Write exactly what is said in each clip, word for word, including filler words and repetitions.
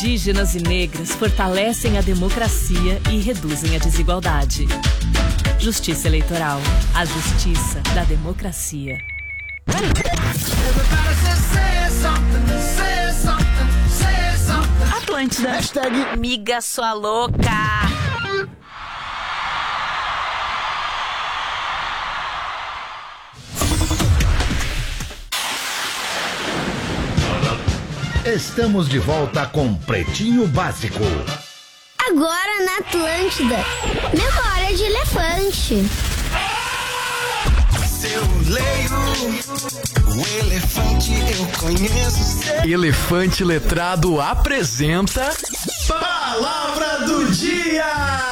indígenas e negras fortalecem a democracia e reduzem a desigualdade. Justiça Eleitoral. A justiça da democracia. Atlântida. Hashtag Miga sua louca. Estamos de volta com Pretinho Básico. Agora na Atlântida, memória de elefante. Se eu leio o elefante, eu conheço. Elefante Letrado apresenta Palavra do Dia!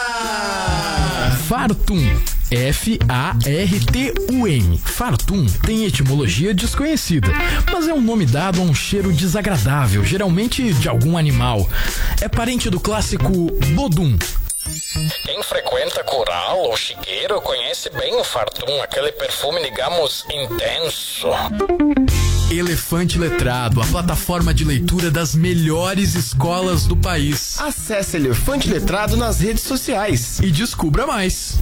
Fartum. F A R T U M. Fartum tem etimologia desconhecida, mas é um nome dado a um cheiro desagradável, geralmente de algum animal. É parente do clássico bodum. Quem frequenta coral ou chiqueiro conhece bem o Fartum, aquele perfume, digamos, intenso. Elefante Letrado, a plataforma de leitura das melhores escolas do país. Acesse Elefante Letrado nas redes sociais e descubra mais.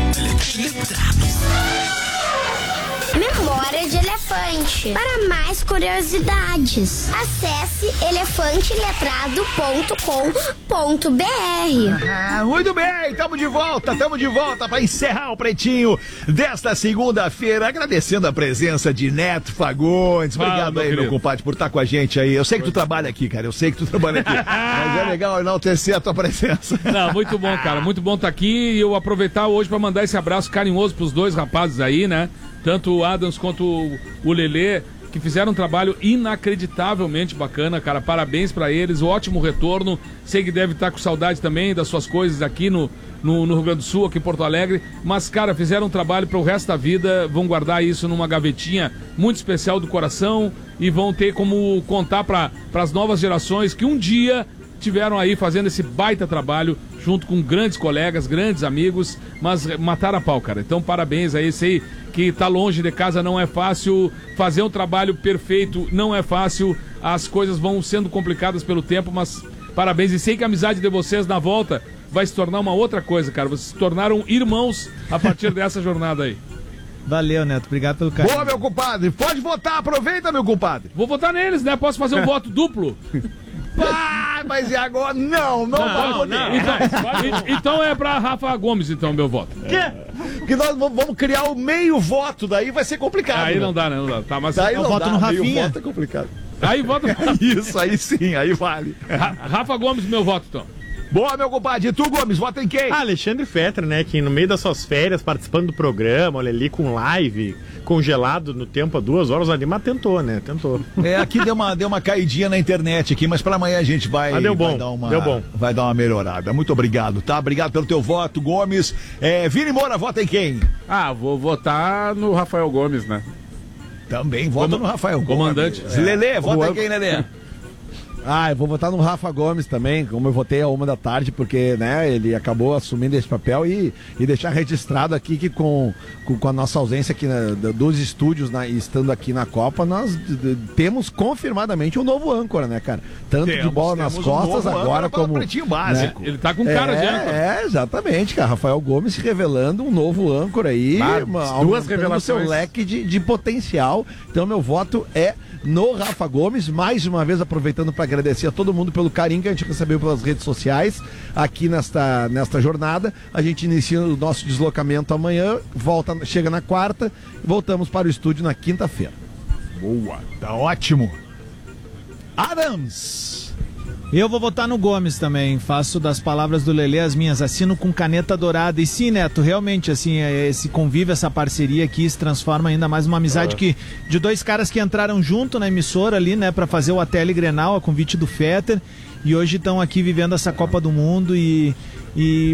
Memória de elefante. Para mais curiosidades, acesse elefante letrado ponto com ponto b r. Ah, muito bem, estamos de volta, estamos de volta para encerrar o Pretinho desta segunda-feira, agradecendo a presença de Neto Fagundes. Obrigado ah, meu aí, querido. Meu compadre, por estar com a gente aí. Eu sei que tu trabalha aqui, cara, eu sei que tu trabalha aqui, mas é legal enaltecer a tua presença. Não, muito bom, cara, muito bom estar aqui e eu aproveitar hoje para mandar esse abraço carinhoso pros dois rapazes aí, né? Tanto o Adams quanto o Lelê, que fizeram um trabalho inacreditavelmente bacana, cara. Parabéns pra eles, ótimo retorno. Sei que deve estar com saudade também das suas coisas aqui no, no, no Rio Grande do Sul, aqui em Porto Alegre. Mas, cara, fizeram um trabalho pro resto da vida. Vão guardar isso numa gavetinha muito especial do coração e vão ter como contar para as novas gerações que um dia tiveram aí fazendo esse baita trabalho junto com grandes colegas, grandes amigos, mas mataram a pau, cara. Então, parabéns aí, sei que tá longe de casa não é fácil, fazer um trabalho perfeito não é fácil, as coisas vão sendo complicadas pelo tempo, mas parabéns, e sei que a amizade de vocês na volta vai se tornar uma outra coisa, cara. Vocês se tornaram irmãos a partir dessa jornada aí. Valeu, Neto. Obrigado pelo carinho. Boa, meu compadre. Pode votar. Aproveita, meu compadre. Vou votar neles, né? Posso fazer um voto duplo? Ah, mas e agora? Não, não, não, não, não. Então, então é pra Rafa Gomes, então, meu voto. Que? Que nós vamos criar o meio voto, daí vai ser complicado. Aí né? não dá, né? Não dá. Tá, mas daí eu não voto dá, no Rafinha. Meio voto é complicado. Aí voto Isso, aí sim, aí vale. Ra Rafa Gomes, meu voto, então. Boa, meu compadre. E tu, Gomes, vota em quem? Ah, Alexandre Fetter, né? Que no meio das suas férias, participando do programa, olha ali com live, congelado no tempo há duas horas ali, mas tentou, né? Tentou. É, aqui deu uma, deu uma caidinha na internet aqui, mas pra amanhã a gente vai, ah, deu bom, vai dar uma, deu bom. vai dar uma melhorada. Muito obrigado, tá? Obrigado pelo teu voto, Gomes. É, Vini Moura, vota em quem? Ah, vou votar no Rafael Gomes, né? Também vota Como, no Rafael comandante. Gomes. É. Lelê, vota em quem, Lelê? Ah, eu vou votar no Rafa Gomes também, como eu votei a uma da tarde, porque, né, ele acabou assumindo esse papel e, e deixar registrado aqui que com, com, com a nossa ausência aqui na, dos estúdios, na, estando aqui na Copa, nós d, d, temos confirmadamente um novo âncora, né, cara? Tanto temos, de bola nas costas, um agora como... Pretinho Básico. Né? Ele tá com cara é, de âncora. É, exatamente, cara. Rafael Gomes se revelando um novo âncora aí, ah, duas revelações. O seu leque de, de potencial. Então, meu voto é no Rafa Gomes, mais uma vez aproveitando para agradecer a todo mundo pelo carinho que a gente recebeu pelas redes sociais aqui nesta, nesta jornada. A gente inicia o nosso deslocamento amanhã, volta, chega na quarta e voltamos para o estúdio na quinta-feira. Boa, tá ótimo. Adams! Eu vou votar no Gomes também, faço das palavras do Lelê as minhas, assino com caneta dourada. E sim, Neto, realmente, assim, esse convívio, essa parceria aqui se transforma ainda mais uma amizade é. que, de dois caras que entraram junto na emissora ali, né, pra fazer o A T L Grenal, a convite do Fetter, e hoje estão aqui vivendo essa Copa do Mundo e... E